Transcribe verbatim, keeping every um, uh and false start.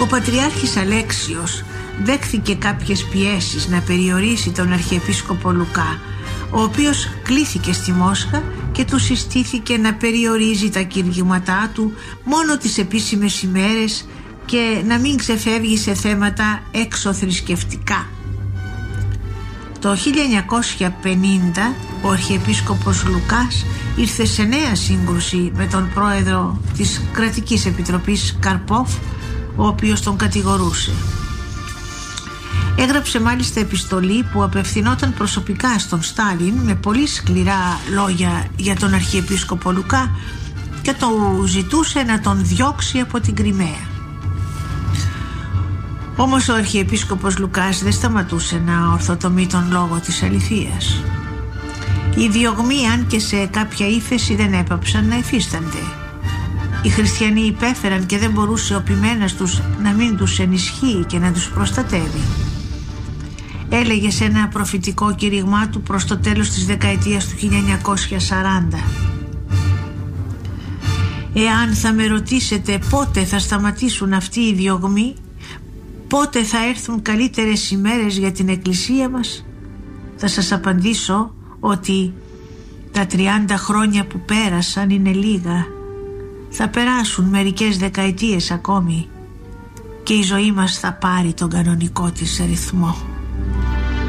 Ο Πατριάρχης Αλέξιος δέχθηκε κάποιες πιέσεις να περιορίσει τον Αρχιεπίσκοπο Λουκά, ο οποίος κλήθηκε στη Μόσχα και του συστήθηκε να περιορίζει τα κηρυγματά του μόνο τις επίσημες ημέρες και να μην ξεφεύγει σε θέματα εξωθρησκευτικά. Το χίλια εννιακόσια πενήντα ο Αρχιεπίσκοπος Λουκάς ήρθε σε νέα σύγκρουση με τον πρόεδρο της Κρατικής Επιτροπής Καρπόφ, ο οποίος τον κατηγορούσε. Έγραψε μάλιστα επιστολή που απευθυνόταν προσωπικά στον Στάλιν με πολύ σκληρά λόγια για τον Αρχιεπίσκοπο Λουκά και του ζητούσε να τον διώξει από την Κριμαία. Όμως ο Αρχιεπίσκοπος Λουκάς δεν σταματούσε να ορθοτομεί τον λόγο της αληθείας. Οι διωγμοί, αν και σε κάποια ύφεση, δεν έπαψαν να υφίστανται. Οι χριστιανοί υπέφεραν και δεν μπορούσε ο ποιμένας τους να μην τους ενισχύει και να τους προστατεύει. Έλεγε σε ένα προφητικό κήρυγμά του προς το τέλος της δεκαετίας του χίλια εννιακόσια σαράντα: «Εάν θα με ρωτήσετε πότε θα σταματήσουν αυτοί οι διωγμοί, πότε θα έρθουν καλύτερες ημέρες για την Εκκλησία μας, θα σας απαντήσω ότι τα τριάντα χρόνια που πέρασαν είναι λίγα. Θα περάσουν μερικές δεκαετίες ακόμη και η ζωή μας θα πάρει τον κανονικό της ρυθμό».